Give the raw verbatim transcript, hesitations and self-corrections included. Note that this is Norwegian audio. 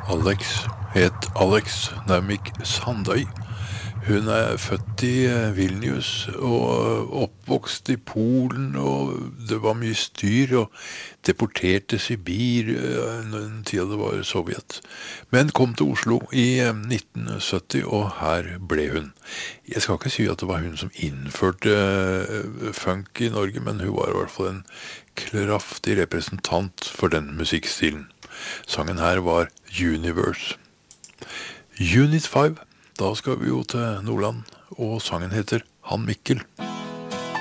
Alex het Alex Naumik Sandøy. Hun er født i Vilnius og oppvokst i Polen, og det var mye styr, og deportert til Sibir den tiden det var Sovjet. Men kom til Oslo i nitten sytti, og her ble hun. Jeg skal ikke si at det var hun som innførte funk i Norge, men hun var i hvert fall en kraftig representant for den musikkstilen. Sangen her var Universe. Unit fem, da skal vi jo til Nordland, og sangen heter Han Mikkel.